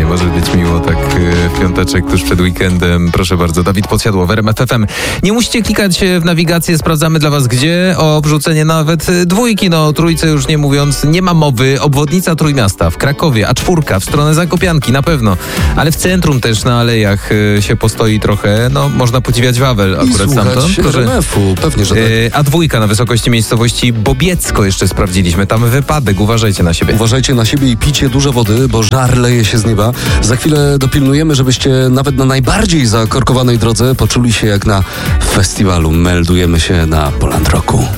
może być miło, tak piąteczek tuż przed weekendem. Proszę bardzo, Dawid Podsiadło w RMF FM. Nie musicie klikać w nawigację, sprawdzamy dla was gdzie. O wrzucenie nawet dwójki, no o trójce już nie mówiąc, nie ma mowy. Obwodnica Trójmiasta w Krakowie, A4 w stronę Zakopianki na pewno, ale w centrum też na alejach się postoi trochę, no można podziwiać Wawel akurat stamtąd. RMF-u, pewnie, że tak. A2 na wysokości miejscowości Bobiecko jeszcze sprawdziliśmy, tam wypadek, uważajcie na siebie. Uważajcie na siebie i pijcie dużo wody, bo żar leje się z nieba. Za chwilę dopilnujemy, żebyście nawet na najbardziej zakorkowanej drodze poczuli się jak na festiwalu. Meldujemy się na Poland Rocku.